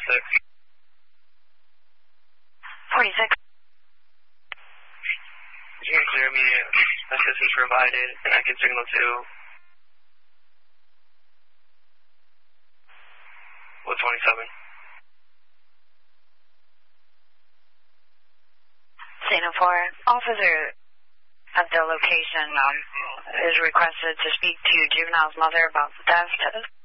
46. You can clear me. Assistance provided, and I can signal to 127. Signal 4. Officer at the location is requested to speak to juvenile's mother about theft.